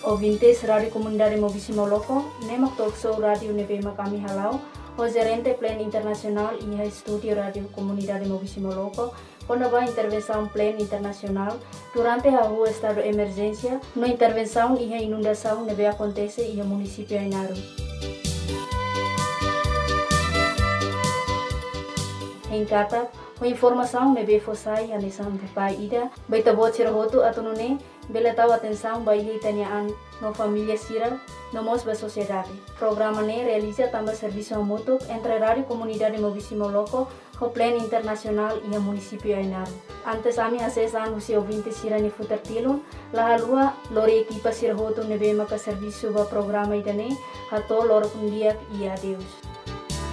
ouvintes Rádio Comunidade Mobisi Moloko, nemak talk show Rádio Nebema kami halau, o gerente Plan Internacional e Estúdio Rádio Comunidade Mobisi Moloko, quando vai intervenção Plan Internacional durante a rua estado de emergência, no intervenção e a inundação neve acontece e o município Ainaru. Em Kata, a informação neve fossai a nisan de pai ida, baita bocir roto atunune, bela tahu atenção bayi tanyaan no família sira, no mos ba sociedade. Programa ne realiza também serviço mútuo entre Rádio Comunidade Mobisi Moloko, o Plan Internacional e o município Ainaru. Antes ami acesan usi ouvintes sira ni futertilun, la halua lori equipa sira roto neve maka serviço ba programa idane, hato loro kundiak e adeus.